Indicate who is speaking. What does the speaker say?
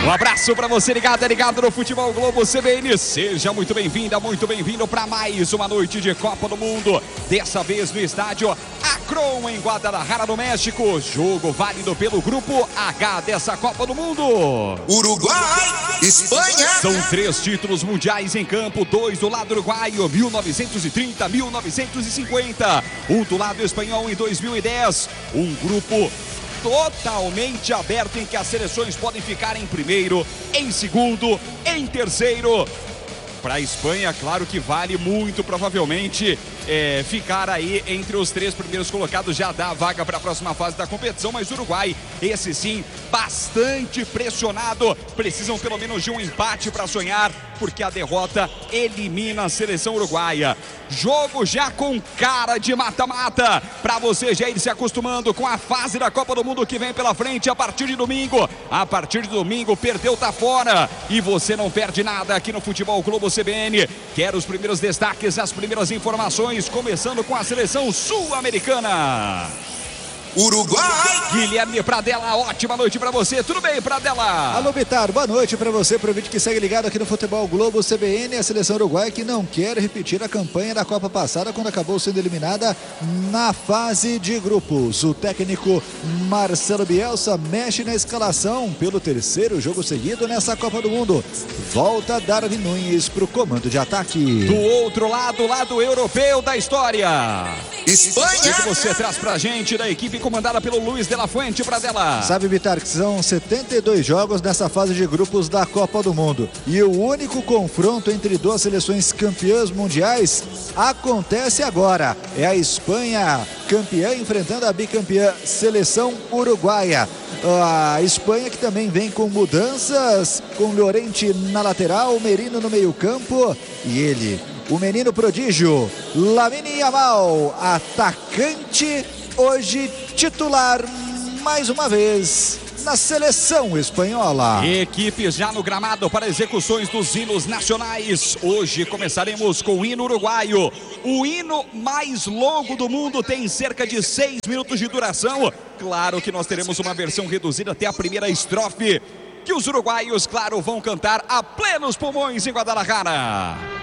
Speaker 1: Um abraço para você ligado no Futebol Globo CBN. Seja muito bem-vinda, muito bem-vindo para mais uma noite de Copa do Mundo. Dessa vez no estádio Akron, em Guadalajara, no México. Jogo válido pelo Grupo H dessa Copa do Mundo.
Speaker 2: Uruguai, Espanha.
Speaker 1: São 3 títulos mundiais em campo, 2 do lado uruguaio, 1930, 1950. Um do lado espanhol em 2010. Um grupo totalmente aberto em que as seleções podem ficar em primeiro, em segundo, em terceiro. Para a Espanha, claro que vale muito, provavelmente, ficar aí entre os 3 primeiros colocados, já dá a vaga para a próxima fase da competição, mas o Uruguai, esse sim, bastante pressionado, precisam pelo menos de um empate para sonhar, porque a derrota elimina a seleção uruguaia. Jogo já com cara de mata-mata, para você já ir se acostumando com a fase da Copa do Mundo que vem pela frente a partir de domingo. A partir de domingo, perdeu, tá fora, e você não perde nada aqui no Futebol Globo CBN. Quer os primeiros destaques, as primeiras informações, começando com a seleção sul-americana.
Speaker 2: Uruguai,
Speaker 1: Guilherme Pradella, ótima noite pra você, tudo bem, Pradella?
Speaker 3: Alô, Bitar, boa noite pra você, pro vídeo que segue ligado aqui no Futebol Globo CBN. A seleção uruguaia que não quer repetir a campanha da Copa passada, quando acabou sendo eliminada na fase de grupos. O técnico Marcelo Bielsa mexe na escalação pelo 3º jogo seguido nessa Copa do Mundo. Volta Darwin Núñez pro comando de ataque.
Speaker 1: Do outro lado, lado europeu da história,
Speaker 2: Espanha.
Speaker 1: o que você traz pra gente da equipe comandada pelo Luiz de la Fuente, Pradella?
Speaker 3: Sabe, Bitar, que são 72 jogos nessa fase de grupos da Copa do Mundo. E o único confronto entre 2 seleções campeãs mundiais acontece agora. É a Espanha campeã enfrentando a bicampeã seleção uruguaia. A Espanha que também vem com mudanças, com Llorente na lateral, Merino no meio-campo e ele, o menino prodígio, Lamine Yamal, atacante, hoje titular mais uma vez na seleção espanhola.
Speaker 1: Equipes já no gramado para execuções dos hinos nacionais. Hoje começaremos com o hino uruguaio. O hino mais longo do mundo tem cerca de 6 minutos de duração. Claro que nós teremos uma versão reduzida até a primeira estrofe, que os uruguaios, claro, vão cantar a plenos pulmões em Guadalajara.